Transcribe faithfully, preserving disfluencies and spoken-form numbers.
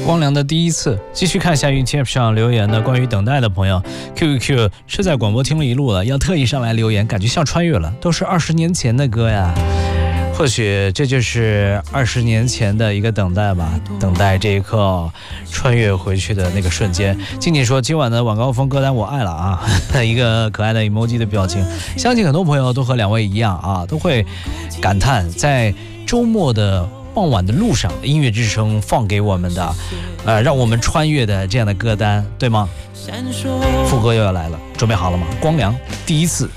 光良的第一次。继续看一下 YouTube 上留言的关于等待的朋友 Q Q Q 是在广播听了一路了，要特意上来留言，感觉像穿越了，都是二十年前的歌呀。或许这就是二十年前的一个等待吧，等待这一刻穿越回去的那个瞬间。静静说今晚的晚高峰歌单我爱了啊，一个可爱的 emoji 的表情。相信很多朋友都和两位一样啊，都会感叹在周末的傍晚的路上，音乐之声放给我们的呃，让我们穿越的这样的歌单，对吗？副歌又要来了，准备好了吗？光良第一次。